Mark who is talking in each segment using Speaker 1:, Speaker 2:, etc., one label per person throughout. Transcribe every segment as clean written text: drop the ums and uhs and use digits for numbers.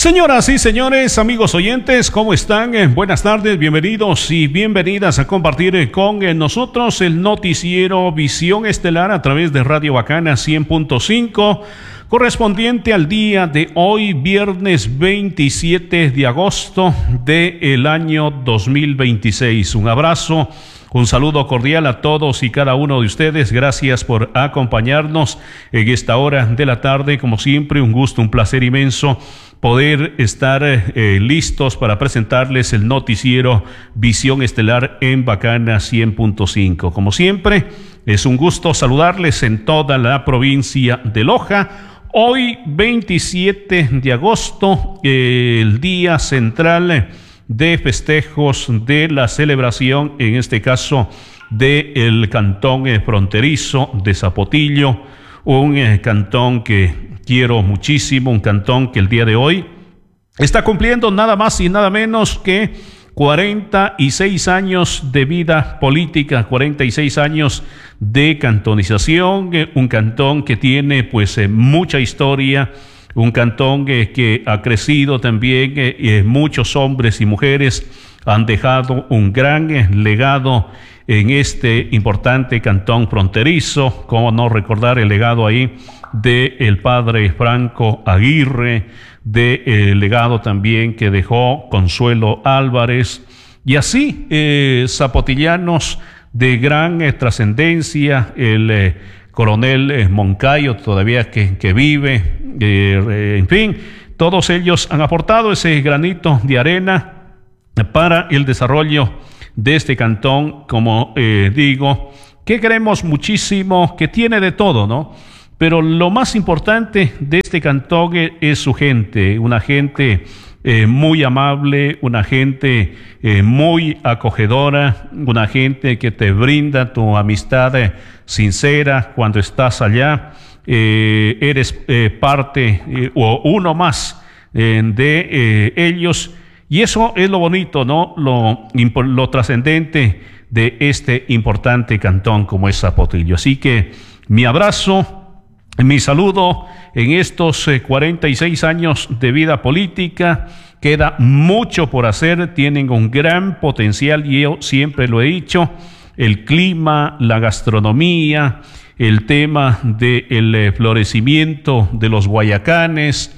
Speaker 1: Señoras y señores, amigos oyentes, ¿cómo están? Buenas tardes, bienvenidos y bienvenidas a compartir con nosotros el noticiero Visión Estelar a través de Radio Bacana 100.5, correspondiente al día de hoy, viernes 27 de agosto del año 2026. Un abrazo. Un saludo cordial a todos y cada uno de ustedes. Gracias por acompañarnos en esta hora de la tarde. Como siempre, un gusto, un placer inmenso poder estar listos para presentarles el noticiero Visión Estelar en Bacana 100.5. Como siempre, es un gusto saludarles en toda la provincia de Loja. Hoy, 27 de agosto, el día central de festejos de la celebración, en este caso del cantón fronterizo de Zapotillo, un cantón que quiero muchísimo, un cantón que el día de hoy está cumpliendo nada más y nada menos que 46 años de vida política, 46 años de cantonización, un cantón que tiene pues mucha historia. Un cantón que ha crecido también, muchos hombres y mujeres han dejado un gran legado en este importante cantón fronterizo. Cómo no recordar el legado ahí del padre Franco Aguirre, del legado también que dejó Consuelo Álvarez, y así zapotillanos de gran trascendencia, el coronel Moncayo todavía que vive, en fin, todos ellos han aportado ese granito de arena para el desarrollo de este cantón, como digo, que queremos muchísimo, que tiene de todo, ¿no? Pero lo más importante de este cantón es su gente, una gente muy amable, una gente muy acogedora, una gente que te brinda tu amistad sincera cuando estás allá. Eres parte o uno más de ellos, y eso es lo bonito, ¿no? Lo trascendente de este importante cantón como es Zapotillo. Así que mi abrazo, mi saludo en estos 46 años de vida política. Queda mucho por hacer, tienen un gran potencial, y yo siempre lo he dicho: el clima, la gastronomía, el tema del florecimiento de los guayacanes,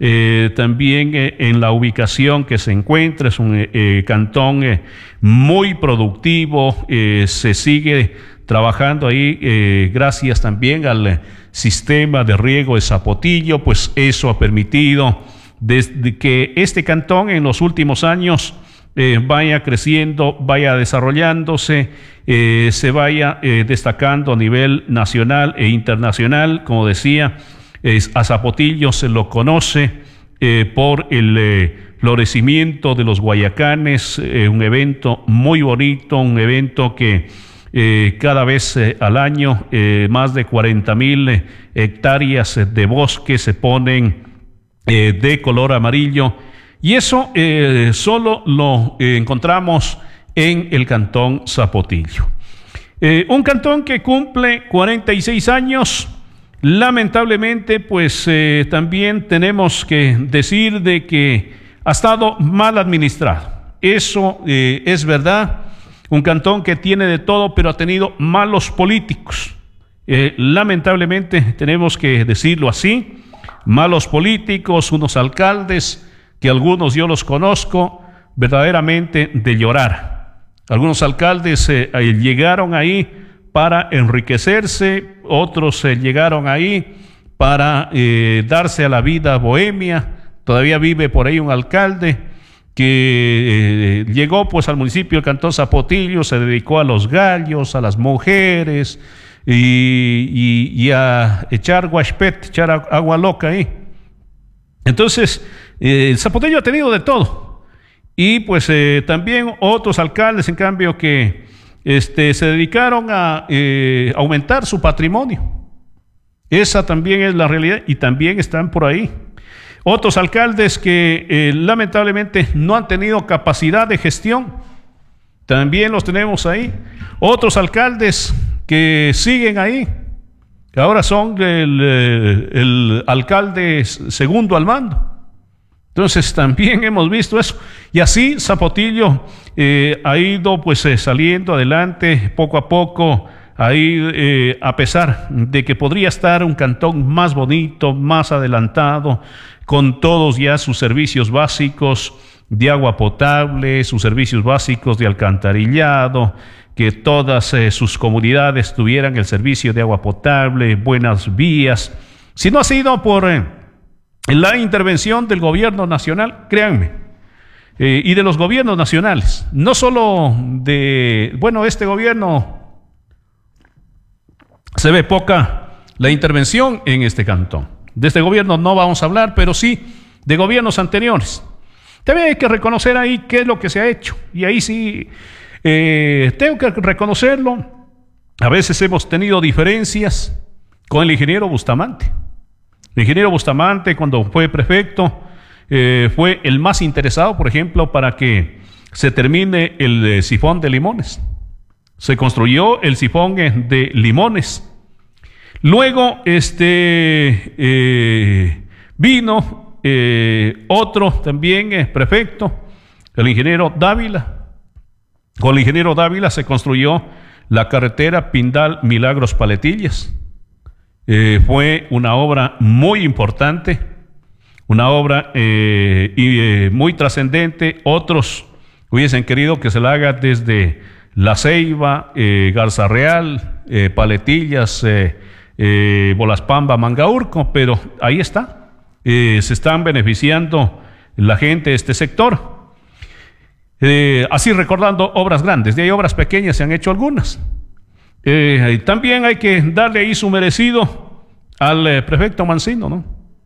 Speaker 1: también en la ubicación que se encuentra. Es un cantón muy productivo, se sigue trabajando ahí gracias también al sistema de riego de Zapotillo, pues eso ha permitido desde que este cantón en los últimos años vaya creciendo, vaya desarrollándose, se vaya destacando a nivel nacional e internacional. Como decía, a Zapotillo se lo conoce por el florecimiento de los guayacanes, un evento muy bonito, un evento que cada vez al año más de 40,000 hectáreas de bosque se ponen de color amarillo, y eso solo lo encontramos en el cantón Zapotillo. Un cantón que cumple 46 años. Lamentablemente, pues también tenemos que decir de que ha estado mal administrado. Eso es verdad. Un cantón que tiene de todo, pero ha tenido malos políticos. Lamentablemente tenemos que decirlo así. Malos políticos, unos alcaldes que algunos yo los conozco verdaderamente de llorar. Algunos alcaldes llegaron ahí para enriquecerse, otros llegaron ahí para darse a la vida bohemia. Todavía vive por ahí un alcalde que llegó pues al municipio del cantón Zapotillo, se dedicó a los gallos, a las mujeres y a echar guaspet, echar agua loca ahí. Entonces, Zapotillo ha tenido de todo. Y pues también otros alcaldes, en cambio, que se dedicaron a aumentar su patrimonio. Esa también es la realidad, y también están por ahí. Otros alcaldes que lamentablemente no han tenido capacidad de gestión, también los tenemos ahí. Otros alcaldes que siguen ahí, que ahora son el alcalde segundo al mando. Entonces también hemos visto eso. Y así Zapotillo ha ido pues saliendo adelante poco a poco, ahí a pesar de que podría estar un cantón más bonito, más adelantado, con todos ya sus servicios básicos de agua potable, sus servicios básicos de alcantarillado, que todas sus comunidades tuvieran el servicio de agua potable, buenas vías. Si no ha sido por la intervención del gobierno nacional, créanme, y de los gobiernos nacionales, no solo de, bueno, este gobierno se ve poca la intervención en este cantón. De este gobierno no vamos a hablar, pero sí de gobiernos anteriores. También hay que reconocer ahí qué es lo que se ha hecho, y ahí sí tengo que reconocerlo. A veces hemos tenido diferencias con el ingeniero Bustamante. El ingeniero Bustamante, cuando fue prefecto, fue el más interesado, por ejemplo, para que se termine el sifón de Limones. Se construyó el sifón de Limones. Luego vino otro también prefecto, el ingeniero Dávila. Con el ingeniero Dávila se construyó la carretera Pindal-Milagros-Paletillas. Fue una obra muy importante, una obra muy trascendente. Otros hubiesen querido que se la haga desde La Ceiba, Garza Real, Paletillas, Bolaspamba, Mangaurco, pero ahí está. Se están beneficiando la gente de este sector. Así recordando obras grandes, de ahí obras pequeñas se han hecho algunas. También hay que darle ahí su merecido al prefecto Mancino, ¿no?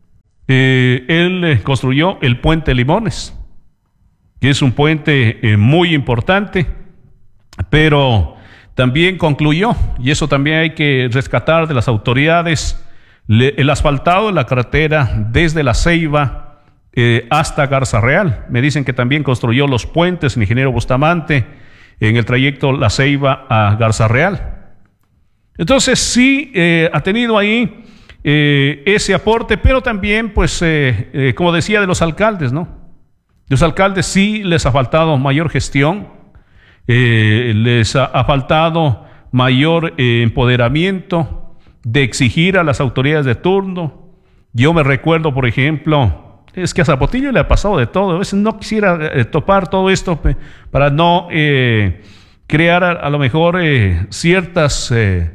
Speaker 1: Él construyó el puente Limones, que es un puente muy importante, pero también concluyó, y eso también hay que rescatar de las autoridades, el asfaltado de la carretera desde La Ceiba hasta Garza Real. Me dicen que también construyó los puentes el ingeniero Bustamante en el trayecto La Ceiba a Garza Real. Entonces sí ha tenido ahí ese aporte, pero también pues como decía de los alcaldes, ¿no? Los alcaldes sí les ha faltado mayor gestión, les ha faltado mayor empoderamiento de exigir a las autoridades de turno. Yo me recuerdo, por ejemplo, es que a Zapotillo le ha pasado de todo. A veces no quisiera topar todo esto para no crear a lo mejor ciertas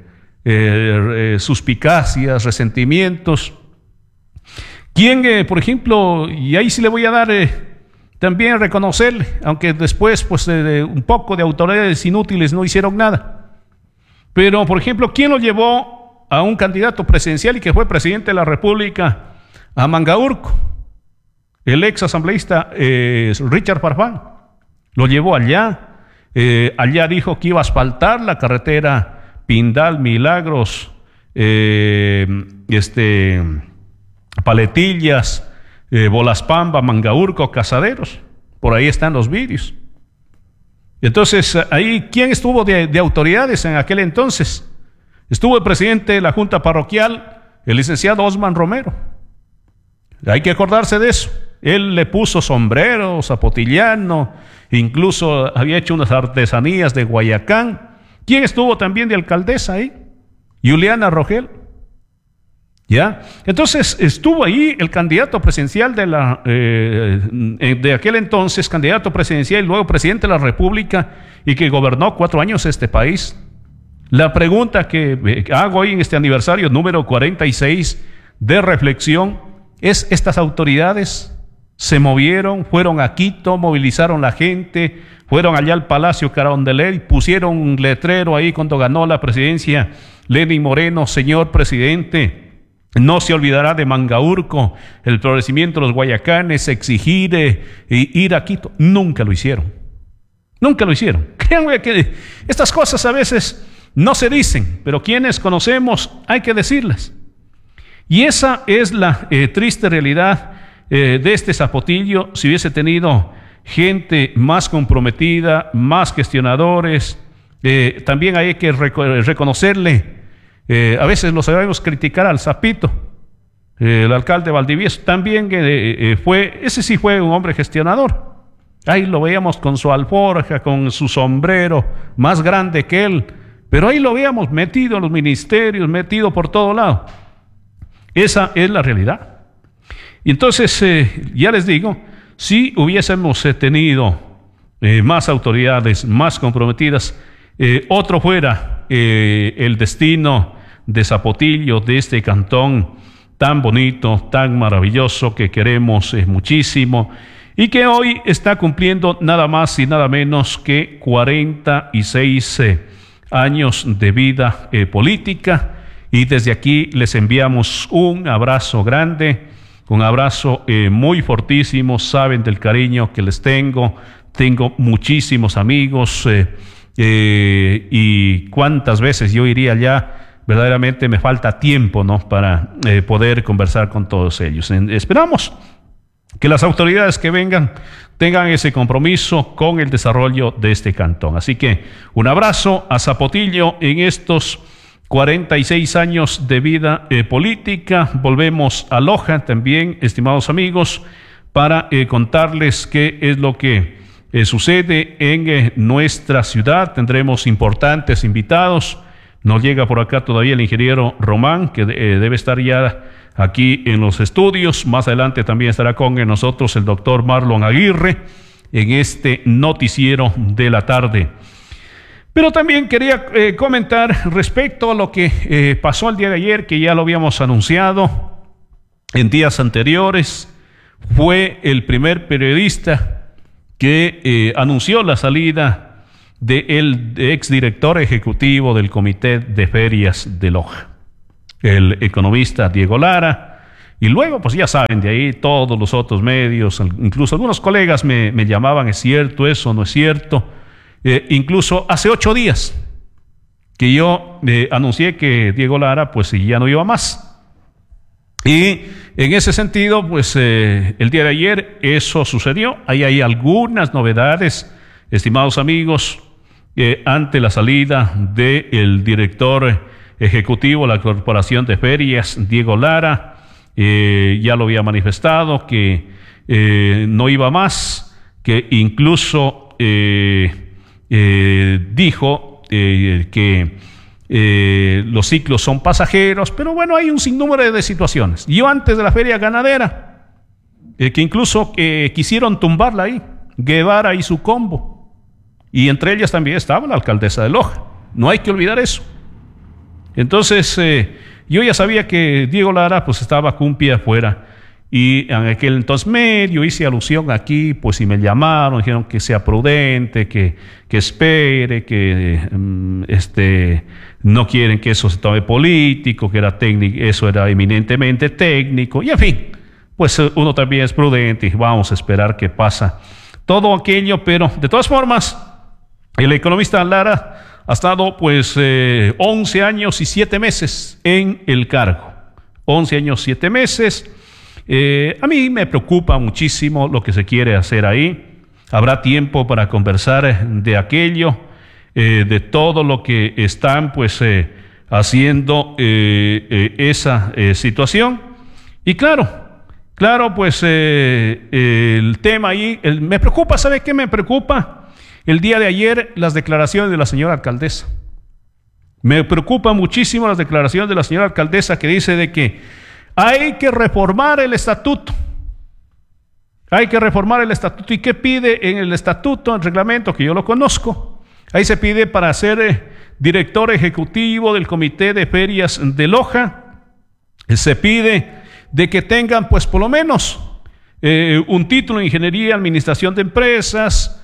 Speaker 1: suspicacias, resentimientos. ¿Quién, por ejemplo, y ahí sí le voy a dar también reconocerle, aunque después pues un poco de autoridades inútiles no hicieron nada, pero por ejemplo, ¿quién lo llevó a un candidato presidencial y que fue presidente de la República a Mangaurco? El ex asambleísta Richard Farfán lo llevó allá. Allá dijo que iba a asfaltar la carretera Pindal, Milagros, Paletillas, Bolaspamba, Mangaurco, Casaderos. Por ahí están los vídeos. Entonces, ahí, ¿quién estuvo de autoridades en aquel entonces? Estuvo el presidente de la Junta Parroquial, el licenciado Osman Romero. Hay que acordarse de eso. Él le puso sombrero zapotillano, incluso había hecho unas artesanías de Guayacán. ¿Quién estuvo también de alcaldesa ahí? Juliana Rogel. ¿Ya? Entonces estuvo ahí el candidato presidencial de aquel entonces, candidato presidencial y luego presidente de la República, y que gobernó 4 años este país. La pregunta que hago hoy en este aniversario número 46 de reflexión es: ¿estas autoridades se movieron, fueron a Quito, movilizaron la gente, fueron allá al Palacio Carondelet, pusieron un letrero ahí cuando ganó la presidencia Lenín Moreno: señor presidente, no se olvidará de Mangaurco, el florecimiento de los Guayacanes, exigir ir a Quito? Nunca lo hicieron. Nunca lo hicieron. Créanme que estas cosas a veces no se dicen, pero quienes conocemos hay que decirlas. Y esa es la triste realidad de este Zapotillo. Si hubiese tenido gente más comprometida, más gestionadores, también hay que reconocerle. A veces lo sabemos criticar al Zapito, El alcalde Valdivieso también ese sí fue un hombre gestionador. Ahí lo veíamos con su alforja, con su sombrero más grande que él, pero ahí lo veíamos metido en los ministerios, metido por todo lado. Esa es la realidad. Y entonces, ya les digo, si hubiésemos tenido más autoridades, más comprometidas, otro fuera el destino de Zapotillo, de este cantón tan bonito, tan maravilloso, que queremos muchísimo, y que hoy está cumpliendo nada más y nada menos que 46 años de vida política. Y desde aquí les enviamos un abrazo grande, un abrazo muy fortísimo. Saben del cariño que les tengo. Tengo muchísimos amigos y cuántas veces yo iría allá. Verdaderamente me falta tiempo, ¿no?, para poder conversar con todos ellos. Esperamos que las autoridades que vengan tengan ese compromiso con el desarrollo de este cantón. Así que un abrazo a Zapotillo en estos 46 años de vida política. Volvemos a Loja también, estimados amigos, para contarles qué es lo que sucede en nuestra ciudad. Tendremos importantes invitados. Nos llega por acá todavía el ingeniero Román, que debe estar ya aquí en los estudios. Más adelante también estará con nosotros el doctor Marlon Aguirre en este noticiero de la tarde. Pero también quería comentar respecto a lo que pasó el día de ayer, que ya lo habíamos anunciado en días anteriores. Fue el primer periodista que anunció la salida del exdirector ejecutivo del Comité de Ferias de Loja, el economista Diego Lara. Y luego, pues ya saben, de ahí todos los otros medios, incluso algunos colegas me llamaban: ¿es cierto eso? ¿No es cierto? Incluso hace 8 días que yo anuncié que Diego Lara pues ya no iba más. Y en ese sentido, pues el día de ayer eso sucedió. Ahí hay algunas novedades, estimados amigos, ante la salida del director ejecutivo de la Corporación de Ferias, Diego Lara. Ya lo había manifestado que no iba más, que incluso dijo que los ciclos son pasajeros, pero bueno, hay un sinnúmero de situaciones. Yo antes de la feria ganadera, que incluso quisieron tumbarla ahí, Guevara y su combo, y entre ellas también estaba la alcaldesa de Loja. No hay que olvidar eso. Entonces yo ya sabía que Diego Lara pues estaba cumpia afuera, y en aquel entonces medio hice alusión aquí, pues, y me llamaron, dijeron que sea prudente, que espere, que no quieren que eso se tome político, que era técnico, eso era eminentemente técnico, y en fin, pues uno también es prudente y vamos a esperar qué pasa todo aquello. Pero de todas formas, el economista Lara ha estado pues 11 años y 7 meses en el cargo. 11 años, 7 meses. A mí me preocupa muchísimo lo que se quiere hacer ahí. Habrá tiempo para conversar de aquello, de todo lo que están pues haciendo esa situación. Y claro, pues el tema ahí, me preocupa. ¿Sabe qué me preocupa? El día de ayer las declaraciones de la señora alcaldesa. Me preocupa muchísimo las declaraciones de la señora alcaldesa, que dice de que hay que reformar el estatuto. Hay que reformar el estatuto. ¿Y qué pide en el estatuto, en el reglamento, que yo lo conozco? Ahí se pide para ser director ejecutivo del Comité de Ferias de Loja, se pide de que tengan pues por lo menos un título en Ingeniería, Administración de Empresas,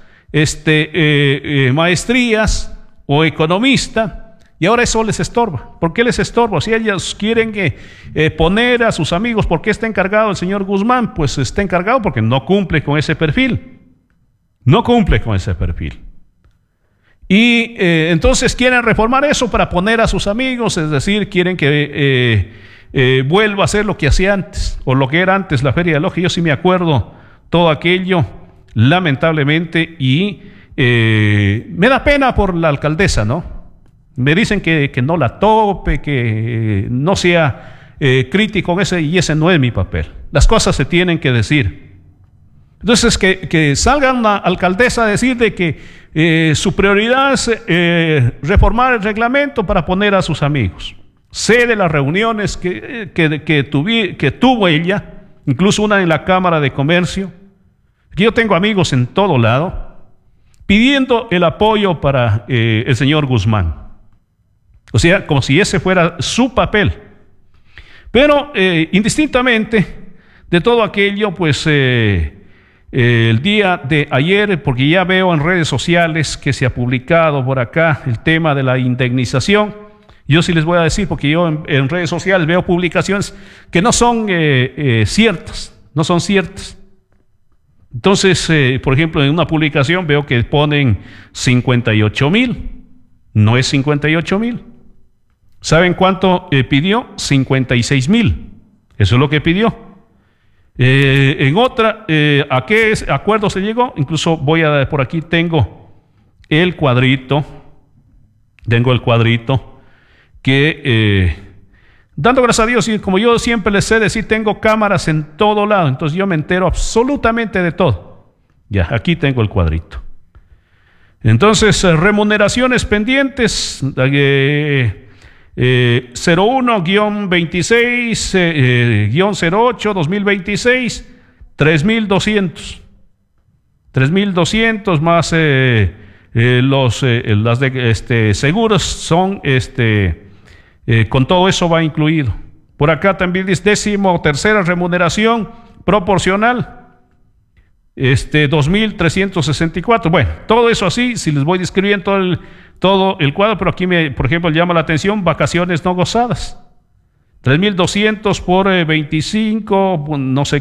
Speaker 1: maestrías o economista. Y ahora eso les estorba. ¿Por qué les estorba? Si ellos quieren poner a sus amigos, ¿por qué está encargado el señor Guzmán? Pues está encargado porque no cumple con ese perfil. No cumple con ese perfil. Y entonces quieren reformar eso para poner a sus amigos, es decir, quieren que vuelva a ser lo que hacía antes, o lo que era antes la Feria de Loja. Yo sí me acuerdo todo aquello, lamentablemente, y me da pena por la alcaldesa, ¿no? Me dicen que no la tope, que no sea crítico en ese, y ese no es mi papel. Las cosas se tienen que decir. Entonces, que salga una alcaldesa a decir de que su prioridad es reformar el reglamento para poner a sus amigos. Sé de las reuniones que tuvo ella, incluso una en la Cámara de Comercio. Yo tengo amigos en todo lado, pidiendo el apoyo para el señor Guzmán. O sea, como si ese fuera su papel. Pero indistintamente de todo aquello, pues el día de ayer, porque ya veo en redes sociales que se ha publicado por acá el tema de la indemnización. Yo sí les voy a decir, porque yo en redes sociales veo publicaciones que no son ciertas, no son ciertas. Entonces, por ejemplo, en una publicación veo que ponen 58,000, no es 58,000. ¿Saben cuánto pidió? 56,000. Eso es lo que pidió. En otra, ¿a qué acuerdo se llegó? Incluso por aquí tengo el cuadrito, que dando gracias a Dios, y como yo siempre les sé decir, tengo cámaras en todo lado, entonces yo me entero absolutamente de todo. Ya, aquí tengo el cuadrito. Entonces, remuneraciones pendientes, 01-26-08-2026, 3,200. 3,200 más las de seguros son con todo eso va incluido. Por acá también dice 13ª remuneración proporcional, 2,364. Bueno, todo eso así, si les voy describiendo todo el cuadro, pero aquí por ejemplo, llama la atención vacaciones no gozadas. 3,200 por 25, no sé